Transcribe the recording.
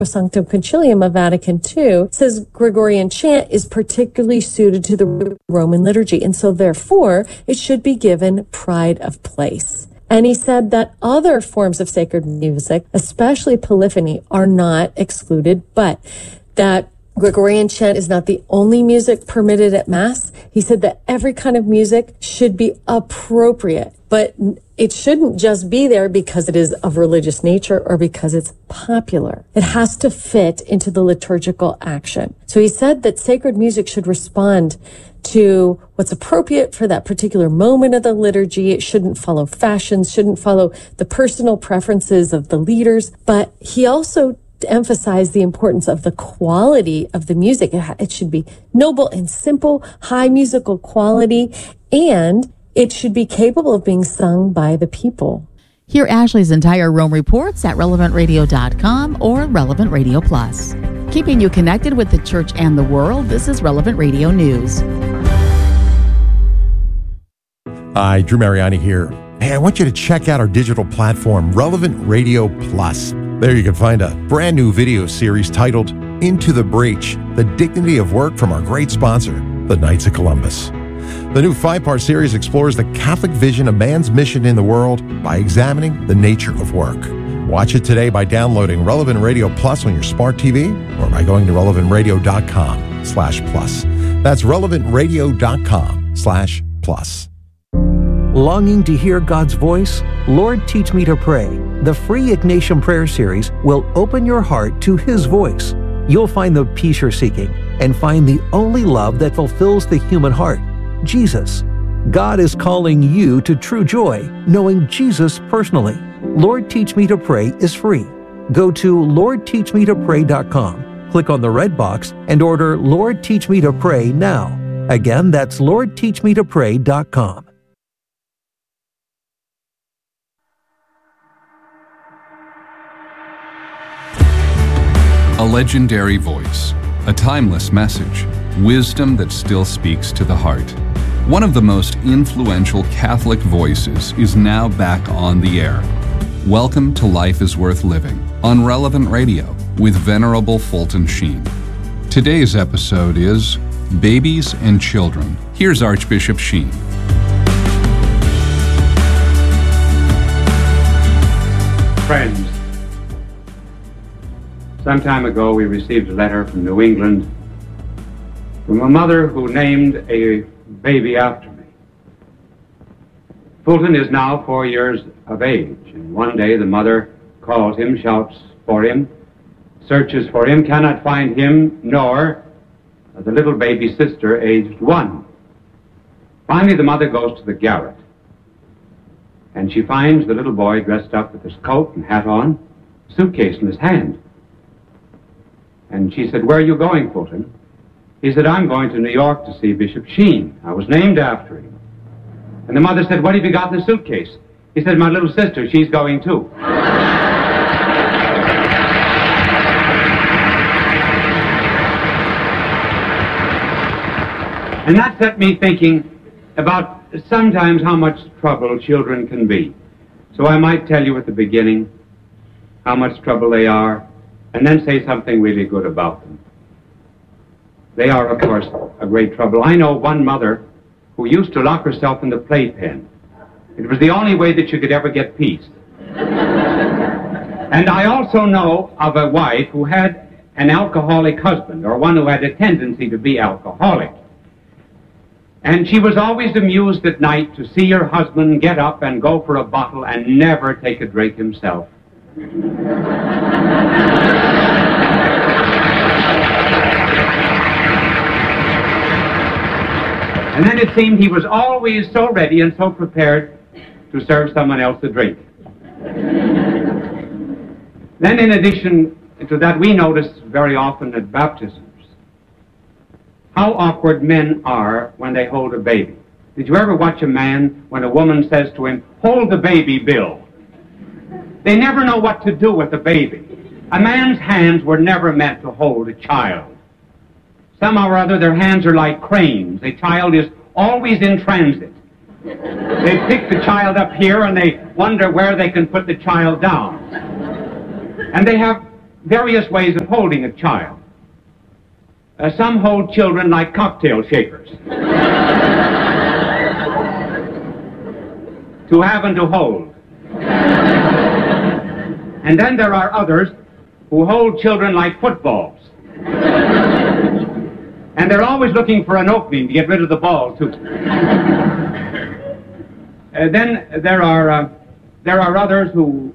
Sanctum Concilium of Vatican II says Gregorian chant is particularly suited to the Roman liturgy, and so therefore it should be given pride of place. And he said that other forms of sacred music, especially polyphony, are not excluded, but that Gregorian chant is not the only music permitted at Mass. He said that every kind of music should be appropriate, but it shouldn't just be there because it is of religious nature or because it's popular. It has to fit into the liturgical action. So he said that sacred music should respond to what's appropriate for that particular moment of the liturgy. It shouldn't follow fashions, shouldn't follow the personal preferences of the leaders, but he also emphasize the importance of the quality of the music. It should be noble and simple, high musical quality, and it should be capable of being sung by the people. Hear Ashley's entire Rome reports at relevantradio.com or Relevant Radio Plus. Keeping you connected with the church and the world, this is Relevant Radio News. Hi, Drew Mariani here. Hey, I want you to check out our digital platform, Relevant Radio Plus. There you can find a brand new video series titled Into the Breach, the Dignity of Work from our great sponsor, the Knights of Columbus. The new 5-part series explores the Catholic vision of man's mission in the world by examining the nature of work. Watch it today by downloading Relevant Radio Plus on your smart TV or by going to relevantradio.com/plus. That's relevantradio.com/plus. Longing to hear God's voice? Lord, Teach Me to Pray. The free Ignatian Prayer Series will open your heart to His voice. You'll find the peace you're seeking and find the only love that fulfills the human heart, Jesus. God is calling you to true joy, knowing Jesus personally. Lord, Teach Me to Pray is free. Go to LordTeachMeToPray.com, click on the red box, and order Lord, Teach Me to Pray now. Again, that's LordTeachMeToPray.com. A legendary voice, a timeless message, wisdom that still speaks to the heart. One of the most influential Catholic voices is now back on the air. Welcome to Life is Worth Living on Relevant Radio with Venerable Fulton Sheen. Today's episode is Babies and Children. Here's Archbishop Sheen. Friends, some time ago we received a letter from New England from a mother who named a baby after me. Fulton is now 4 years of age, and one day the mother calls him, shouts for him, searches for him, cannot find him, nor the little baby sister aged 1. Finally the mother goes to the garret, and she finds the little boy dressed up with his coat and hat on, suitcase in his hand. And she said, "Where are you going, Fulton?" He said, "I'm going to New York to see Bishop Sheen. I was named after him." And the mother said, "What have you got in the suitcase?" He said, "My little sister, she's going too." And that set me thinking about sometimes how much trouble children can be. So I might tell you at the beginning how much trouble they are, and then say something really good about them. They are, of course, a great trouble. I know one mother who used to lock herself in the playpen. It was the only way that she could ever get peace. And I also know of a wife who had an alcoholic husband, or one who had a tendency to be alcoholic. And she was always amused at night to see her husband get up and go for a bottle and never take a drink himself. And then it seemed he was always so ready and so prepared to serve someone else a drink. Then in addition to that, we notice very often at baptisms how awkward men are when they hold a baby. Did you ever watch a man when a woman says to him, "Hold the baby, Bill"? They never know what to do with the baby. A man's hands were never meant to hold a child. Somehow or other, their hands are like cranes. A child is always in transit. They pick the child up here and they wonder where they can put the child down. And they have various ways of holding a child. Some hold children like cocktail shakers. To have and to hold. And then there are others who hold children like footballs. And they're always looking for an opening to get rid of the ball, too. Then there are others who